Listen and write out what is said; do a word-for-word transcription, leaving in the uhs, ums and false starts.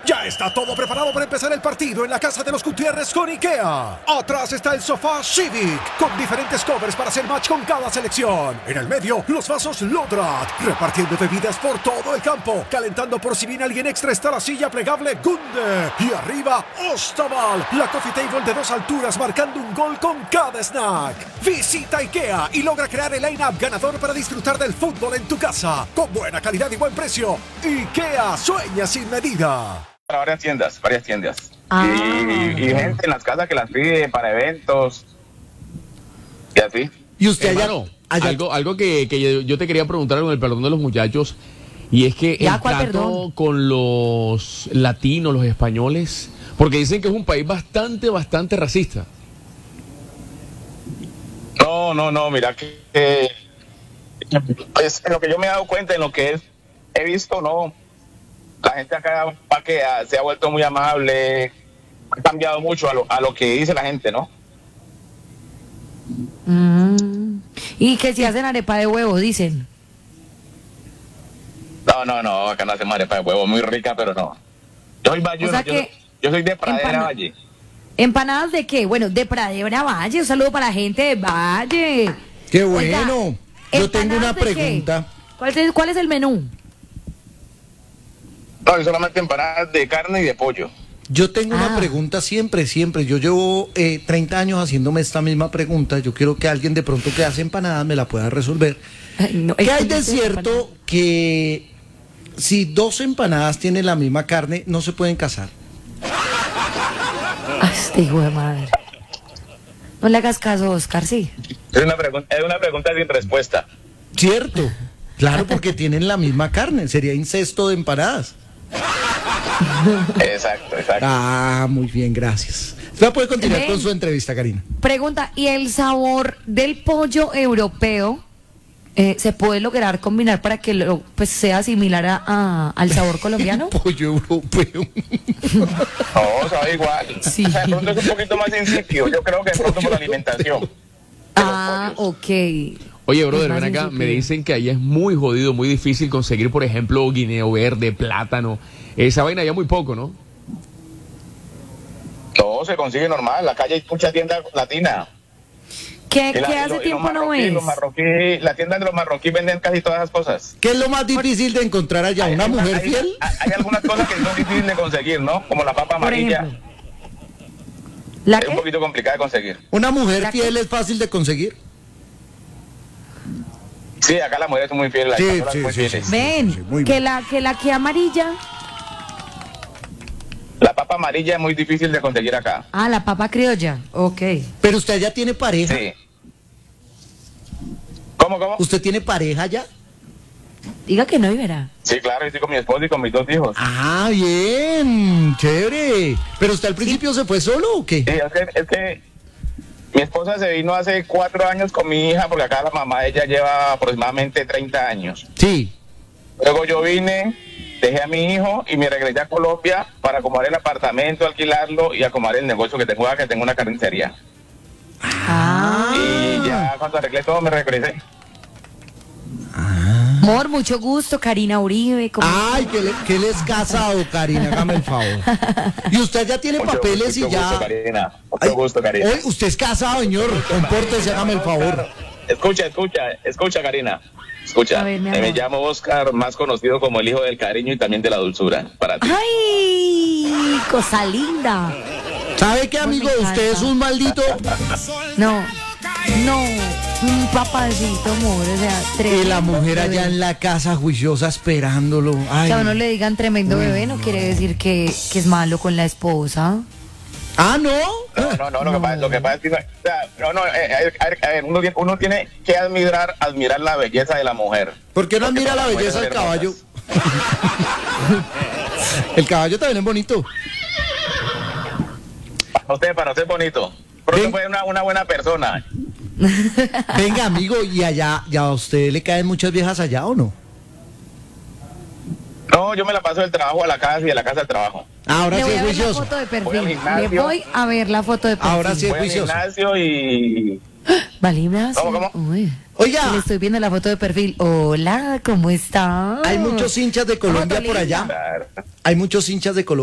Ya está todo preparado para empezar el partido en la casa de los Gutiérrez con IKEA. Atrás está el sofá Civic, con diferentes covers para hacer match con cada selección. En el medio, los vasos Lodrat, repartiendo bebidas por todo el campo. Calentando por si viene alguien extra está la silla plegable Gunde. Y arriba, Ostaval, la coffee table de dos alturas marcando un gol con cada snack. Visita IKEA y logra crear el line-up ganador para disfrutar del fútbol en tu casa. Con buena calidad y buen precio. IKEA, sueña sin medida. Para varias tiendas, varias tiendas. Ah. Y, y gente en las casas que las pide para eventos. Y así. Y usted allá, Hermano, allá- algo, algo que, que yo, yo te quería preguntar con el perdón de los muchachos, y es que Ya, el ¿cuál trato perdón? con los latinos, los españoles, porque dicen que es un país bastante, bastante racista. No, no, no, mira que eh, es en lo que yo me he dado cuenta, en lo que es, he visto, no. La gente acá pa que ah, se ha vuelto muy amable, ha cambiado mucho a lo, a lo que dice la gente, ¿no? Mm. Y que si hacen arepa de huevo, dicen. No, no, no, acá no hacemos arepa de huevo, muy rica, pero no. Yo soy bayuno, O sea yo, que yo soy de Pradera empana- Valle. ¿Empanadas de qué? Bueno, de Pradera Valle. Un saludo para la gente de Valle. qué Oiga, bueno. Yo tengo una ¿empanadas de qué? pregunta. ¿Cuál es, ¿Cuál es el menú? No, yo solamente empanadas de carne y de pollo. Yo tengo una Ah. pregunta siempre, siempre. Yo llevo eh, treinta años haciéndome esta misma pregunta. Yo quiero que alguien de pronto que hace empanadas me la pueda resolver. Ay, no, ¿Qué es hay que de no sé cierto que si dos empanadas tienen la misma carne, no se pueden casar? Ay, este hijo de madre. No le hagas caso, Oscar, sí. Es una, pregun- es una pregunta sin respuesta. ¿Cierto? Claro, porque tienen la misma carne. Sería incesto de empanadas. Exacto, exacto. Ah, muy bien, gracias. Usted puede continuar Ven. con su entrevista, Karina. Pregunta, ¿y el sabor del pollo europeo eh, se puede lograr combinar para que lo, pues, sea similar a, a- al sabor colombiano? Pollo europeo. No, sabe igual. Sí. O sea, de pronto es un poquito más insípido. Yo creo que de pronto por la alimentación. Ah, ok. Oye, brother, Es más ven acá, insípido. me dicen que allá es muy jodido, muy difícil conseguir, por ejemplo, guineo verde, plátano. Esa vaina ya muy poco, ¿no? Todo se consigue normal. En la calle hay mucha tienda latina. ¿Qué, Y la- qué y hace lo- y tiempo los no marroquíes, ves? Los marroquíes, la tienda de los marroquíes venden casi todas esas cosas. ¿Qué es lo más difícil de encontrar allá? ¿Una Hay- mujer hay- fiel? Hay, hay algunas cosas que son difíciles de conseguir, ¿no? Como la papa Por amarilla. ejemplo. ¿La Es un qué? poquito complicada de conseguir. ¿Una mujer ¿La qué? fiel es fácil de conseguir? Sí, acá las mujeres son muy fieles. Las Sí, españolas sí, muy sí, fieles. sí. Ven, muy que bien. la que la que amarilla. La papa amarilla es muy difícil de conseguir acá. Ah, la papa criolla. Ok. Pero usted ya tiene pareja. Sí. ¿Cómo, cómo? ¿Usted tiene pareja ya? Diga que no y verá. Sí, claro, estoy con mi esposo y con mis dos hijos. Ah, bien, chévere. ¿Pero usted al principio se fue solo o qué? Sí, es que, es que mi esposa se vino hace cuatro años con mi hija, porque acá la mamá de ella lleva aproximadamente treinta años. Sí. Luego yo vine, dejé a mi hijo y me regresé a Colombia para acomodar el apartamento, alquilarlo y acomodar el negocio que tengo acá, que tengo una carnicería. Ah. Y ya cuando arreglé todo me regresé. Amor, mucho gusto, Karina Uribe. ¿cómo- Ay, que, le, que él es casado, Karina, hágame el favor. Y usted ya tiene Mucho- papeles mucho y ya... gusto, Karina. Mucho Ay, gusto, Karina. Oye, usted es casado, señor. Compórtese, hágame el favor. Escucha, escucha, escucha, Karina. Escucha, A ver, mi Eh, me amor. llamo Oscar, más conocido como el hijo del cariño y también de la dulzura. Para ti. ¡Ay! Cosa linda. ¿Sabe qué, amigo? me Usted es encanta. un maldito... No, no, un papacito, amor, o sea, Y tremendo la mujer allá bebé. en la casa juiciosa esperándolo. Ay. Que a uno le digan tremendo bebé no quiere decir que, que es malo con la esposa. Ah, ¿no? No, no, no, lo que pasa, lo que pasa es que no, o sea, no, no, eh, a ver, a ver, a ver, uno, tiene- uno tiene que admirar, admirar la belleza de la mujer. ¿Por qué no Porque admira la todas las belleza del mujeres son caballo? hermosas. El caballo también es bonito. Para usted, para usted es bonito. Pero Ven. usted fue una, una buena persona. Venga, amigo, ¿y allá, ya a usted le caen muchas viejas allá o no? No, yo me la paso del trabajo a la casa y de la casa al trabajo. Ahora Le sí voy es a ver la juicioso. foto de Voy al perfil. Le gimnasio. voy a ver la foto de perfil. Ahora sí es Voy al juicioso. gimnasio y... Vale, me hace- ¿Cómo, cómo? Uy. Oiga. Le estoy viendo la foto de perfil. Hola, ¿cómo está? Hay muchos hinchas de Colombia por allá. Claro. Hay muchos hinchas de Colombia.